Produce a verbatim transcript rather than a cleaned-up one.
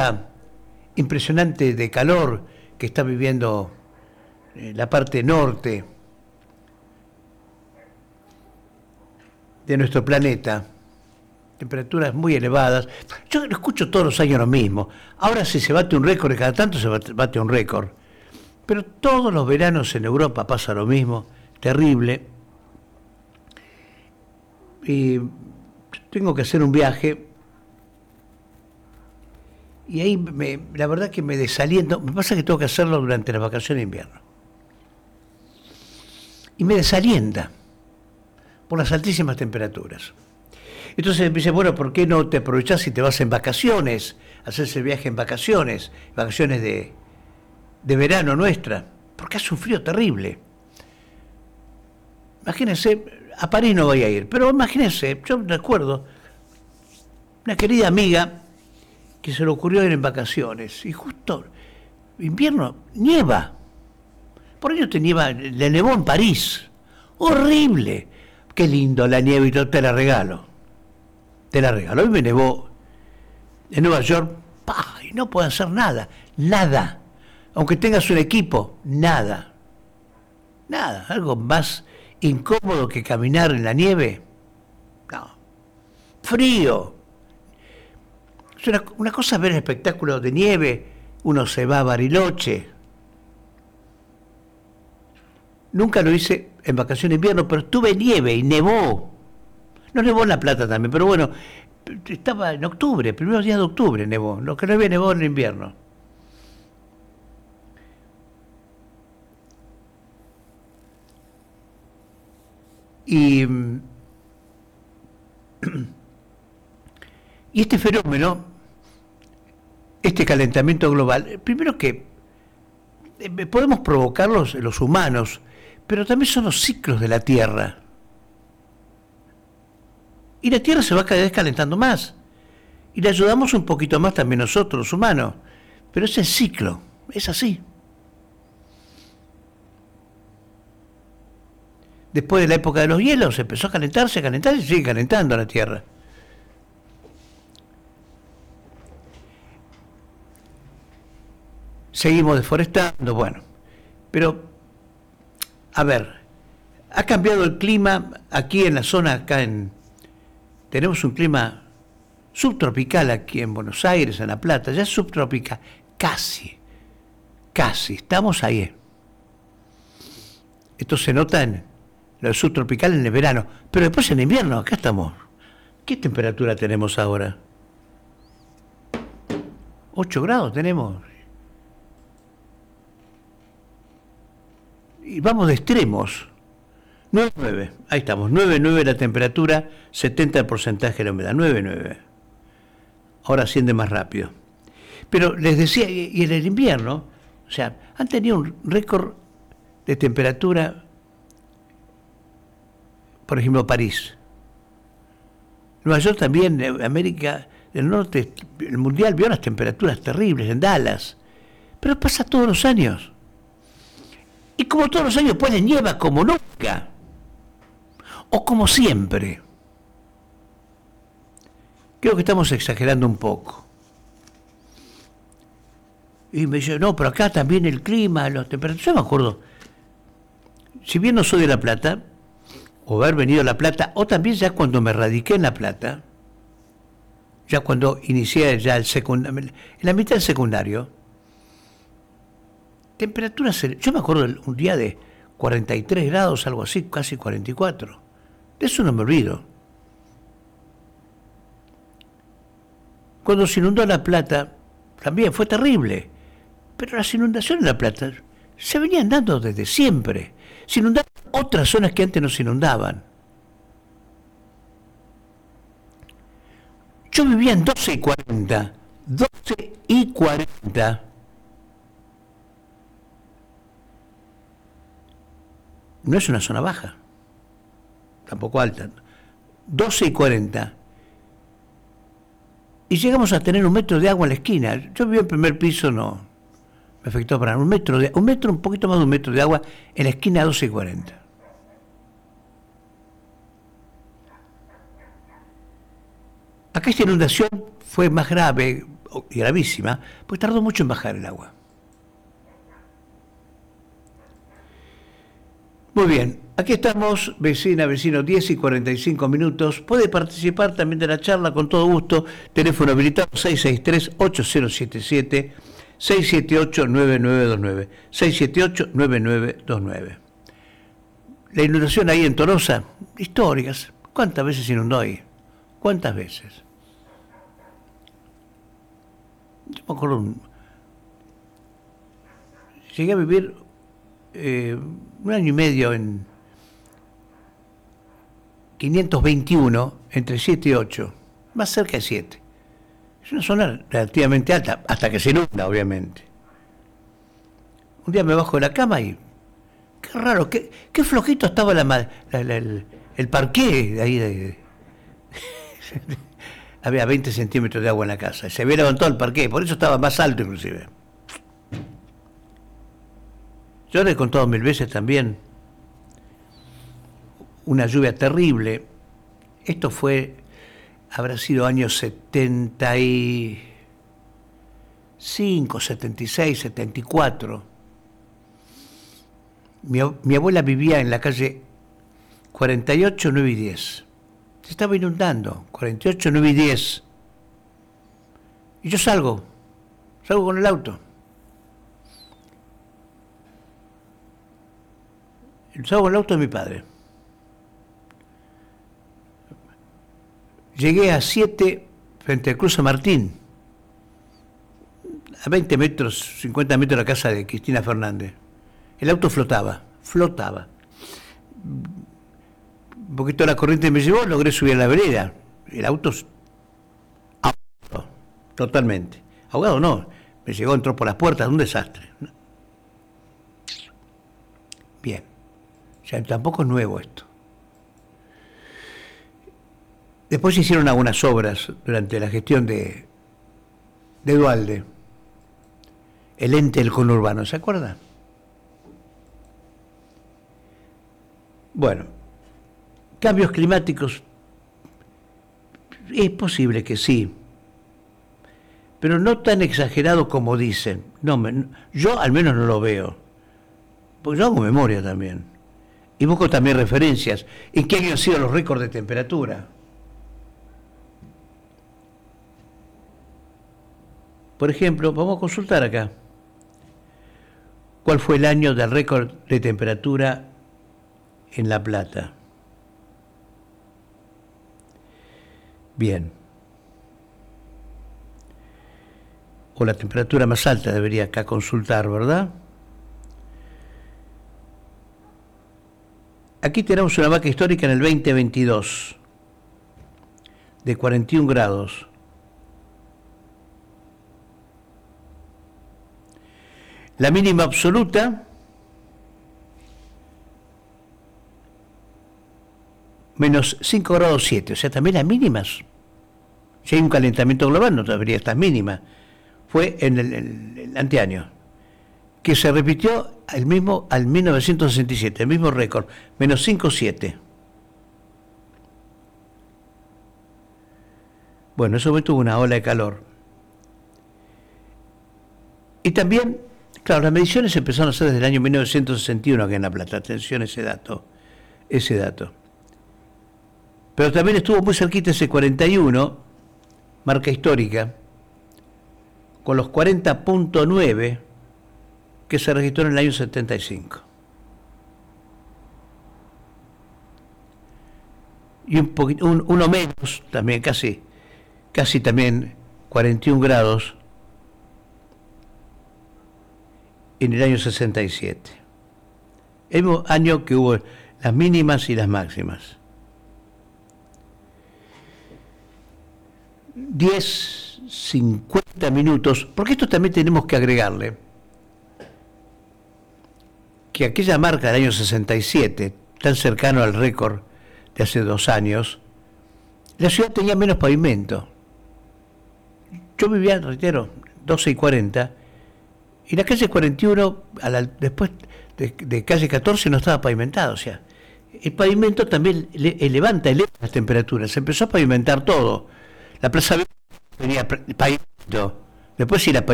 ola impresionante de calor que está viviendo eh, la parte norte de nuestro planeta, temperaturas muy elevadas. Yo escucho todos los años lo mismo. Ahora si se bate un récord, y cada tanto se bate un récord. Pero todos los veranos en Europa pasa lo mismo, terrible. Y tengo que hacer un viaje y ahí me, la verdad que me desaliento. Me pasa que tengo que hacerlo durante las vacaciones de invierno y me desalienta por las altísimas temperaturas. Entonces me dice, bueno, ¿por qué no te aprovechás y te vas en vacaciones, haces el viaje en vacaciones, vacaciones de, de verano nuestra? Porque hace un frío terrible. Imagínense, a París no voy a ir, pero imagínense, yo recuerdo una querida amiga que se le ocurrió ir en vacaciones y justo invierno nieva. Por ello te nieva, le nevó en París. Horrible. Qué lindo la nieve y yo te la regalo. Te la regalo. Hoy me nevó en Nueva York, ¡pah! Y no puedo hacer nada. Nada. Aunque tengas un equipo, nada. Nada. Algo más incómodo que caminar en la nieve. No. Frío. Es una, una cosa es ver el espectáculo de nieve. Uno se va a Bariloche. Nunca lo hice en vacaciones de invierno, pero estuve en nieve y nevó. No nevó en La Plata también, pero bueno, estaba en octubre, primeros días de octubre nevó, lo que no había nevado en el invierno. Y, y este fenómeno, este calentamiento global, primero que eh, podemos provocarlos los humanos, pero también son los ciclos de la Tierra. Y la Tierra se va cada vez calentando más. Y le ayudamos un poquito más también nosotros, los humanos. Pero es el ciclo, es así. Después de la época de los hielos, empezó a calentarse, a calentarse y sigue calentando la Tierra. Seguimos deforestando, bueno. Pero, a ver, ha cambiado el clima aquí en la zona, acá en... Tenemos un clima subtropical aquí en Buenos Aires, en La Plata, ya es subtropical, casi, casi, estamos ahí. Esto se nota en lo subtropical en el verano, pero después en invierno, acá estamos. ¿Qué temperatura tenemos ahora? ocho grados tenemos. Y vamos de extremos. nueve nueve, ahí estamos, nueve nueve la temperatura, setenta el porcentaje de la humedad, nueve nueve. Ahora asciende más rápido. Pero les decía, y en el invierno, o sea, han tenido un récord de temperatura, por ejemplo, París. Nueva York también, América del Norte, el Mundial vio las temperaturas terribles en Dallas. Pero pasa todos los años. Y como todos los años pone nieva como nunca. O como siempre. Creo que estamos exagerando un poco. Y me dice, no, pero acá también el clima, las temperaturas. Yo me acuerdo, si bien no soy de La Plata, o haber venido a La Plata, o también ya cuando me radiqué en La Plata, ya cuando inicié ya el secundario, en la mitad del secundario, temperaturas, yo me acuerdo de un día de cuarenta y tres grados, algo así, casi cuarenta y cuatro. De eso no me olvido. Cuando se inundó La Plata, también fue terrible. Pero las inundaciones en La Plata se venían dando desde siempre. Se inundaban otras zonas que antes no se inundaban. Yo vivía en doce y cuarenta. doce y cuarenta. No es una zona baja, tampoco alta. doce y cuarenta. Y llegamos a tener un metro de agua en la esquina. Yo vivía en el primer piso, no me afectó para nada. Un metro, de, un metro, un poquito más de un metro de agua en la esquina doce y cuarenta. Acá esta inundación fue más grave, y gravísima, pues tardó mucho en bajar el agua. Muy bien, aquí estamos, vecina, vecino, diez y cuarenta y cinco minutos. Puede participar también de la charla con todo gusto. Teléfono habilitado seis seis tres, ocho cero siete siete, seis siete ocho, nueve nueve dos nueve, seis siete ocho, nueve nueve dos nueve. La inundación ahí en Tolosa, históricas. ¿Cuántas veces inundó ahí? ¿Cuántas veces? Yo me acuerdo, un... llegué a vivir eh, un año y medio en quinientos veintiuno, entre siete y ocho, más cerca de siete. Es una zona relativamente alta, hasta que se inunda, obviamente. Un día me bajo de la cama y qué raro, qué, qué flojito estaba la, la, la, el, el parqué de ahí. De... Había veinte centímetros de agua en la casa. Se había levantado el parqué, por eso estaba más alto inclusive. Yo le he contado mil veces también una lluvia terrible. Esto fue, habrá sido años setenta y cinco, setenta y seis, setenta y cuatro. Mi, mi abuela vivía en la calle cuarenta y ocho, nueve y diez. Se estaba inundando, cuarenta y ocho, nueve y diez. Y yo salgo, salgo con el auto. Salgo con el auto de mi padre. Llegué a siete frente al Cruz San Martín, a veinte metros, cincuenta metros de la casa de Cristina Fernández. El auto flotaba, flotaba. Un poquito la corriente me llevó, logré subir a la vereda. El auto ahogado, totalmente. Ahogado no, me llegó, entró por las puertas, un desastre. Bien, o sea, tampoco es nuevo esto. Después se hicieron algunas obras durante la gestión de, de Duhalde, el ente del conurbano, ¿se acuerda? Bueno, cambios climáticos, es posible que sí, pero no tan exagerado como dicen. No, me, yo al menos no lo veo, porque yo hago memoria también, y busco también referencias. ¿En qué año han sido los récords de temperatura? Por ejemplo, vamos a consultar acá. ¿Cuál fue el año del récord de temperatura en La Plata? Bien. O la temperatura más alta debería acá consultar, ¿verdad? Aquí tenemos una vaca histórica en el veinte veintidós de cuarenta y un grados. La mínima absoluta, menos cinco grados siete, o sea, también las mínimas. Si hay un calentamiento global, no debería estar mínima. Fue en el, el, el anteaño, que se repitió el mismo, al mil novecientos sesenta y siete, el mismo récord, menos cinco coma siete. Bueno, eso tuvo una ola de calor. Y también, claro, las mediciones se empezaron a hacer desde el año mil novecientos sesenta y uno aquí en La Plata. Atención a ese dato, ese dato. Pero también estuvo muy cerquita ese cuarenta y uno, marca histórica, con los cuarenta punto nueve que se registró en el año setenta y cinco. Y un poquito, un, uno menos, también casi, casi también cuarenta y un grados, en el año sesenta y siete. El mismo año que hubo las mínimas y las máximas. diez, cincuenta minutos, porque esto también tenemos que agregarle que aquella marca del año sesenta y siete, tan cercano al récord de hace dos años, la ciudad tenía menos pavimento. Yo vivía, reitero, doce y cuarenta, y la calle cuarenta y uno, a la, después de, de calle catorce, no estaba pavimentada. O sea, el pavimento también le, levanta, eleva las temperaturas. Se empezó a pavimentar todo. La Plaza tenía pavimento. Después si la